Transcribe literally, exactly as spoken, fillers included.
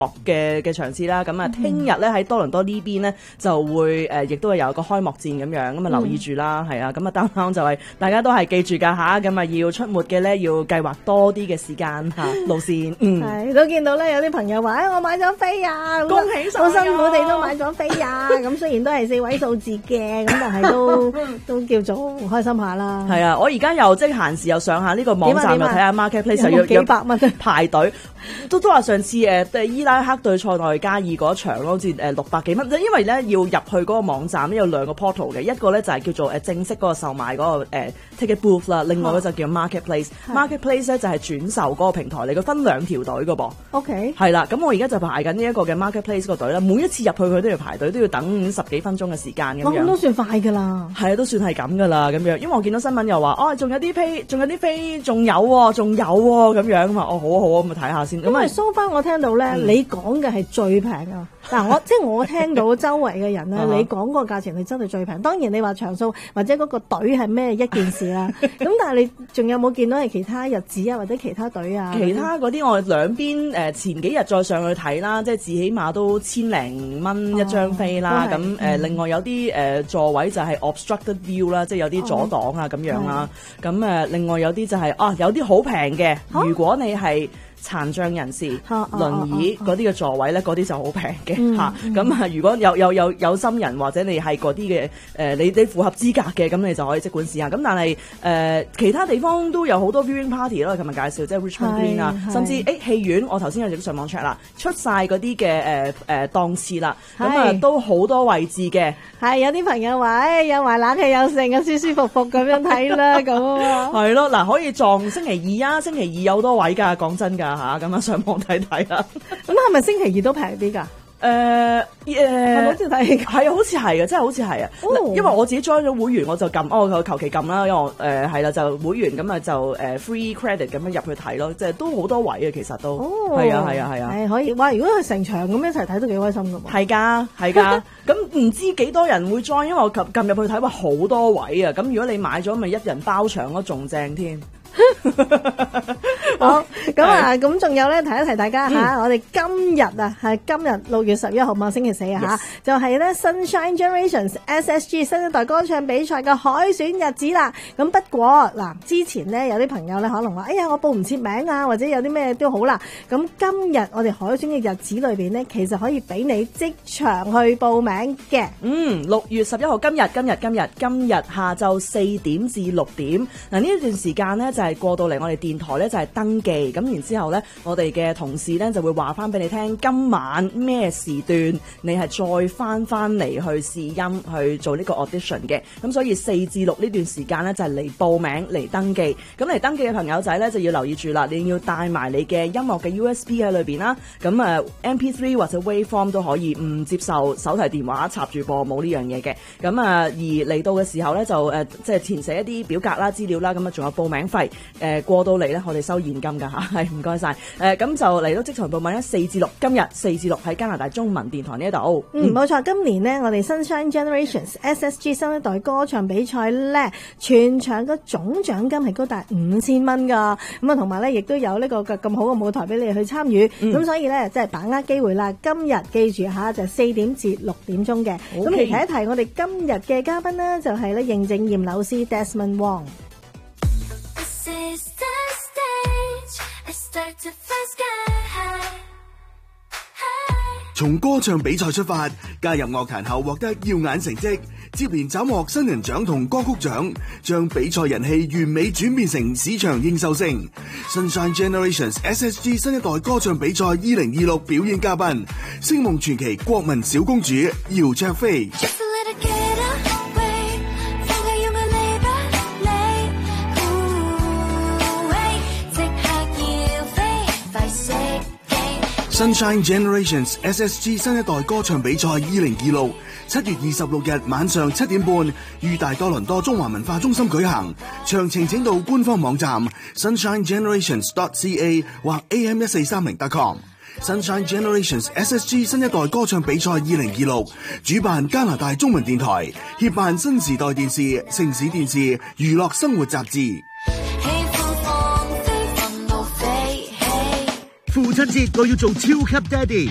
嘅嘅場次啦，咁啊，聽日咧喺多倫多呢邊咧就會誒，亦、呃、都係有一個開幕戰咁樣，咁啊留意住啦，係、嗯、啊，咁啊 downtown 就係、是、大家都係記住㗎吓，咁啊要出沒嘅咧要計劃多啲嘅時間嚇路線，嗯， 係都見到咧有啲朋友話，誒、哎、我買咗飛啊， 恭喜晒， 好辛苦地都買咗飛啊，咁雖然都係四位數字嘅，咁但係都都叫做開心下啦。 係啊，我而家又即係閒時又上下呢個網站又睇下 marketplace， 又要幾百蚊排隊，都都話上次誒對伊拉克對塞內加爾嗰場咯，好似誒六百幾蚊，因為咧要入去嗰個網站咧有兩個 portal 嘅，一個咧就係叫做誒正式嗰個售賣嗰個誒 ticket booth 啦，另外咧就叫 marketplace。marketplace 咧就係轉售嗰個平台嚟，佢分兩條隊噶噃。 OK。 係啦，咁我而家就排緊呢一個嘅 marketplace 個隊啦，每一次入去佢都要排隊，都要等十幾分鐘嘅時間咁樣。 咁都算快㗎啦。 係啊，都算係咁㗎啦，咁樣。因為我見到新聞又話，哦，仲有啲飛，仲有啲飛，仲有喎，仲有喎，咁樣嘛。哦，好啊好啊，咁咪睇下先。 咁啊，so far我聽到咧，嗯、你講嘅係最平啊！嗱，我即係我聽到周圍嘅人咧，你講嗰個價錢係真係最平。當然你話場數或者嗰個隊係咩一件事啦。咁但係你仲有冇見到係其他日子啊，或者其他隊啊？ 其他嗰啲我兩邊誒、呃、前幾日再上去睇啦，即係至起碼都千零蚊一張飛啦。咁誒、哦呃嗯、另外有啲誒、呃、座位就係 obstructed view 啦，即係有啲阻擋啊咁樣啦。咁誒、呃、另外有啲就係、是、啊有啲好平嘅，如果你係殘障人士、啊、輪椅嗰啲嘅座位咧，嗰啲就好平嘅嚇。咁啊，如果有有有有心人或者你係嗰啲嘅誒，你你符合資格嘅，咁你就可以即管試下。咁但係誒、呃、其他地方都有好多 viewing party 啦，琴日介紹即係 Richmond Green 啊，甚至誒戲院，我頭先有直上網 check 啦，出晒嗰啲嘅誒誒檔次啦，咁啊都好多位置嘅。係有啲朋友話誒、哎、有埋冷氣有剩嘅，舒舒服服咁樣睇啦咁啊。 係咯，嗱可以撞星期二啊，星期二有好多位㗎，講真㗎。吓咁啊，上網睇睇啦。 咁係咪星期二都平啲㗎？ 誒、呃、誒，係好似睇係啊，好似係啊，真係好似係啊。因為我自己 join 咗會員，我就撳，哦，我求其撳啦。因為我誒係啦，就會員咁啊，就誒 free credit 咁樣入去睇咯。即係都好多位啊，其實都係啊，係啊，係啊。 係可以。哇！如果係成場咁一齊睇都幾開心㗎喎。 係㗎，係㗎。咁唔知幾多人會 join？因為我撳撳入去睇，哇，好多位啊。咁如果你買咗，咪一人包場咯，仲正添。 好，咁啊，咁仲有咧，提一提大家吓、嗯，我哋今日啊，係今日六月十一號嘛，星期四啊吓， yes. 就係咧 Sunshine Generations S S G 新一代歌唱比賽嘅海選日子啦。咁不過嗱，之前咧有啲朋友咧可能話，哎呀，我報唔切名啊，或者有啲咩都好啦。咁今日我哋海選嘅日子裏邊咧，其實可以俾你即場去報名嘅。 嗯，六月十一號今日，今日，今日，今日下晝四點至六點。嗱呢一段時間咧就係、是、過到嚟我哋電台咧就係、是、登記，咁然之後咧我哋嘅同事咧就會話翻俾你聽今晚咩時段你係再翻翻嚟去試音去做呢個 audition 嘅。咁所以四至六呢段時間咧就係、是、嚟報名嚟登記。咁嚟登記嘅朋友仔咧就要留意住啦，你要帶埋你嘅音樂嘅 U S B 喺裏邊啦。咁啊 M P 三 或者 Waveform 都可以，唔接受手提電話插住播，冇呢樣嘢嘅。咁啊而嚟到嘅時候咧就誒即係填寫一啲表格啦、資料啦，咁啊仲有報名費。誒、呃、過到嚟咧我哋收現金㗎吓，係唔該晒。誒咁、呃、就嚟到即場報名咧，四至六今日四至六喺加拿大中文電台呢度。 嗯，冇錯，今年呢，我哋 Sunshine Generations S S G 新一代歌唱比賽咧，全場嘅總獎金係高達五千蚊㗎。咁啊同埋咧亦都有呢個咁好嘅舞台俾你去參與。咁、嗯、所以咧即係把握機會啦。今日記住下就四點至六點鐘嘅。咁嚟提一提我哋今日嘅嘉賓呢，就係咧認證驗樓師 Desmond Wong。 從歌唱比賽出發，加入樂壇後獲得耀眼成績，接連斬獲新人獎同歌曲獎，將比賽人氣完美轉變成市場認受性。Sunshine Generations S S G 新一代歌唱比賽二零二六表演嘉賓，星夢傳奇國民小公主姚焯菲。Sunshine Generations S S G 新一代歌唱比賽二零二六，七月二十六日晚上七點半，於大多倫多中華文化中心舉行。詳情請到官方網站 sunshine generations dot c a 或 a m 一四三零 dot com。Sunshine Generations S S G 新一代歌唱比賽二零二六，主辦加拿大中文電台，協辦新時代電視、城市電視、娛樂生活雜誌。 父親節我要做超級爹哋。